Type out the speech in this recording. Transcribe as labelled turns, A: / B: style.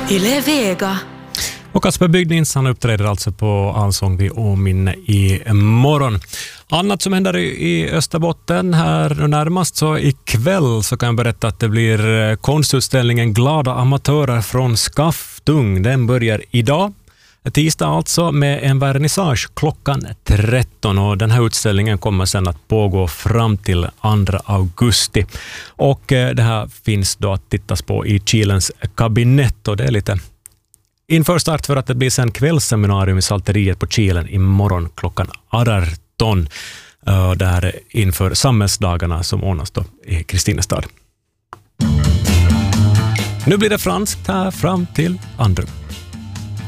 A: Yle Vega.
B: Och Kasper Bygdins, han uppträder alltså på Allsång vid Åminne i morgon. Annat som händer i Österbotten här närmast, så ikväll så kan jag berätta att det blir konstutställningen Glada amatörer från Skaftung. Den börjar idag, tisdag alltså, med en vernissage klockan 13, och den här utställningen kommer sedan att pågå fram till 2 augusti. Och det här finns då att tittas på i Kilens kabinett, och det är lite inför start för att det blir sen kvällsseminarium i Salteriet på Kilen imorgon klockan 18. Där inför samhällsdagarna som ordnas då i Kristinestad. Nu blir det franskt här fram till 2.